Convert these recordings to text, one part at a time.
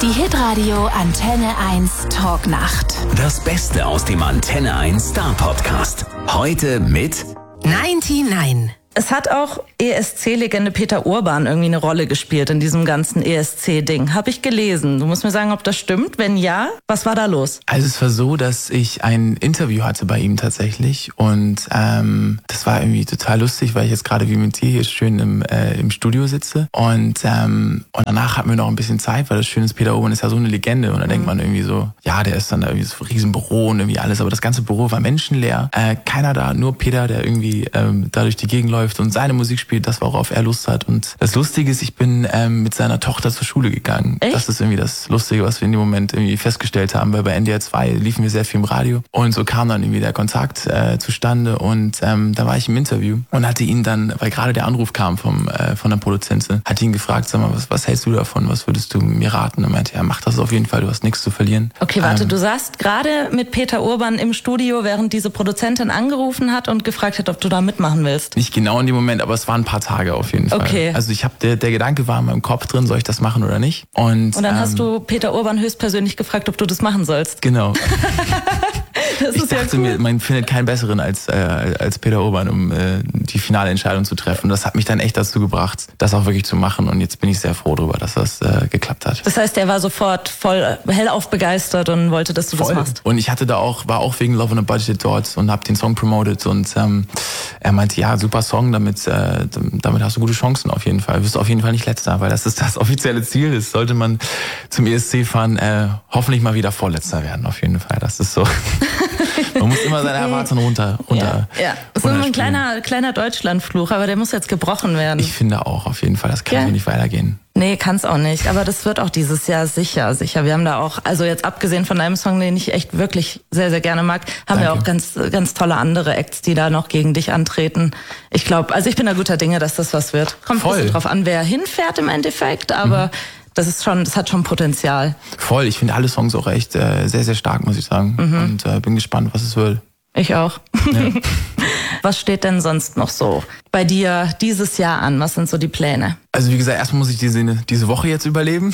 Die Hitradio Antenne 1 Talknacht. Das Beste aus dem Antenne 1 Star Podcast. Heute mit 99. Es hat auch ESC-Legende Peter Urban irgendwie eine Rolle gespielt in diesem ganzen ESC-Ding. Habe ich gelesen. Du musst mir sagen, ob das stimmt. Wenn ja, was war da los? Also es war so, dass ich ein Interview hatte bei ihm tatsächlich und das war irgendwie total lustig, weil ich jetzt gerade wie mit dir hier schön im Studio sitze und danach hatten wir noch ein bisschen Zeit, weil das Schöne ist, Peter Urban ist ja so eine Legende und da denkt man irgendwie so, ja, der ist dann da irgendwie so ein Riesenbüro und irgendwie alles, aber das ganze Büro war menschenleer. Keiner da, nur Peter, der irgendwie da durch die Gegend läuft und seine Musik spielt, das, worauf er Lust hat. Und das Lustige ist, ich bin mit seiner Tochter zur Schule gegangen. Echt? Das ist irgendwie das Lustige, was wir in dem Moment irgendwie festgestellt haben, weil bei NDR 2 liefen wir sehr viel im Radio und so kam dann irgendwie der Kontakt zustande und da war ich im Interview und hatte ihn dann, weil gerade der Anruf kam von der Produzentin, hatte ihn gefragt, sag mal, was hältst du davon, was würdest du mir raten? Und meinte, ja, mach das auf jeden Fall, du hast nichts zu verlieren. Okay, warte, du saßt gerade mit Peter Urban im Studio, während diese Produzentin angerufen hat und gefragt hat, ob du da mitmachen willst. Nicht genau in dem Moment, aber es waren ein paar Tage auf jeden Fall. Okay. Also ich habe der Gedanke war in meinem Kopf drin, soll ich das machen oder nicht? Und dann hast du Peter Urban höchstpersönlich gefragt, ob du das machen sollst. Genau. Das Ich ist ja dachte cool. mir, man findet keinen besseren als Peter Urban, um die finale Entscheidung zu treffen. Und das hat mich dann echt dazu gebracht, das auch wirklich zu machen. Und jetzt bin ich sehr froh darüber, dass das geklappt hat. Das heißt, er war sofort voll hellauf begeistert und wollte, dass du das machst. Und ich hatte war auch wegen Love on a Budget dort und habe den Song promoted. Und er meinte, ja, super Song, damit hast du gute Chancen auf jeden Fall. Du wirst auf jeden Fall nicht Letzter, weil das ist das offizielle Ziel. Das sollte man zum ESC fahren, hoffentlich mal wieder Vorletzter werden, auf jeden Fall. Das ist so. Man muss immer seine Erwartungen runter. Ja, das ist immer ein kleiner Deutschlandfluch, aber der muss jetzt gebrochen werden. Ich finde auch, auf jeden Fall. Das kann so nicht weitergehen. Nee, kann's auch nicht. Aber das wird auch dieses Jahr sicher. Wir haben da auch, also jetzt abgesehen von einem Song, den ich echt wirklich sehr, sehr gerne mag, haben wir auch ganz, ganz tolle andere Acts, die da noch gegen dich antreten. Ich glaube, also ich bin da guter Dinge, dass das was wird. Kommt ein bisschen drauf an, wer hinfährt im Endeffekt, aber das hat schon Potenzial. Voll, ich finde alle Songs auch echt sehr, sehr stark, muss ich sagen. Und bin gespannt, was es wird. Ich auch. Ja. Was steht denn sonst noch so bei dir dieses Jahr an? Was sind so die Pläne? Also wie gesagt, erstmal muss ich diese Woche jetzt überleben,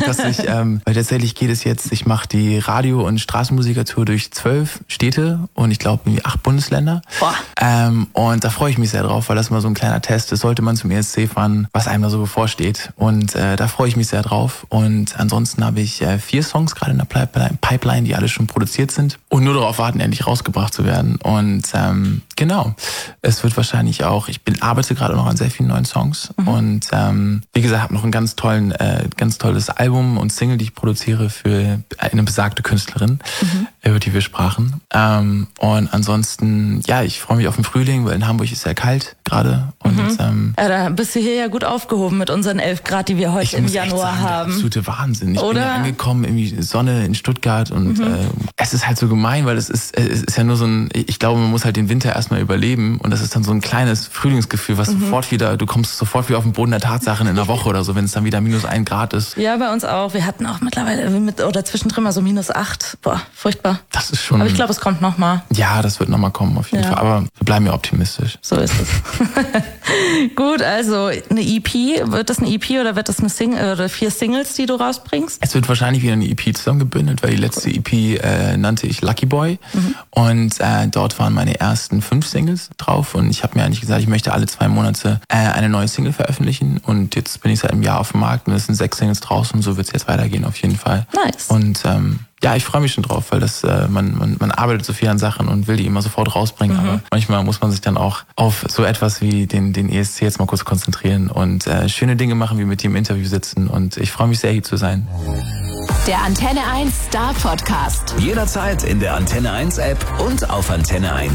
weil tatsächlich geht es jetzt, ich mache die Radio- und Straßenmusikertour durch 12 Städte und ich glaube 8 Bundesländer. Boah. Und da freue ich mich sehr drauf, weil das mal so ein kleiner Test ist, sollte man zum ESC fahren, was einem da so bevorsteht. Und da freue ich mich sehr drauf. Und ansonsten habe ich 4 Songs gerade in der Pipeline, die alle schon produziert sind und nur darauf warten, endlich rausgebracht zu werden. Und genau, es wird wahrscheinlich auch, ich arbeite gerade noch an sehr vielen neuen Songs und wie gesagt, habe noch ein ganz tolles Album und Single, die ich produziere für eine besagte Künstlerin, über die wir sprachen. Und ansonsten, ja, ich freue mich auf den Frühling, weil in Hamburg ist sehr kalt gerade. Und da bist du hier ja gut aufgehoben mit unseren 11 Grad, die wir heute im Januar haben. Der absolute Wahnsinn. Ich Oder? bin ja angekommen, irgendwie Sonne in Stuttgart und es ist halt so gemein, weil es ist ja nur so ich glaube, man muss halt den Winter erstmal überleben und das ist dann so ein kleines Frühlingsgefühl, was du kommst sofort wieder auf den Boden der Tatsachen in einer Woche oder so, wenn es dann wieder -1 Grad ist. Ja, bei uns auch. Wir hatten auch mittlerweile oder zwischendrin mal so -8. Boah, furchtbar. Das ist schon. Aber ich glaube, es kommt noch mal. Ja, das wird noch mal kommen auf jeden Fall. Aber wir bleiben ja optimistisch. So ist es. Gut, also eine EP. Wird das eine EP oder wird das eine Single oder 4 Singles, die du rausbringst? Es wird wahrscheinlich wieder eine EP zusammengebündelt, weil die letzte EP nannte ich Lucky Boy. Und dort waren meine ersten 5 Singles drauf. Und ich habe mir eigentlich gesagt, ich möchte alle 2 Monate eine neue Single veröffentlichen. Und jetzt bin ich seit einem Jahr auf dem Markt und es sind 6 Singles draußen. Und so wird es jetzt weitergehen auf jeden Fall. Nice. Und ja, ich freue mich schon drauf, weil das man arbeitet so viel an Sachen und will die immer sofort rausbringen. Aber manchmal muss man sich dann auch auf so etwas wie den ESC jetzt mal kurz konzentrieren und schöne Dinge machen, wie mit dir im Interview sitzen. Und ich freue mich sehr, hier zu sein. Der Antenne 1 Star Podcast. jederzeit in der Antenne 1 App und auf antenne1.de.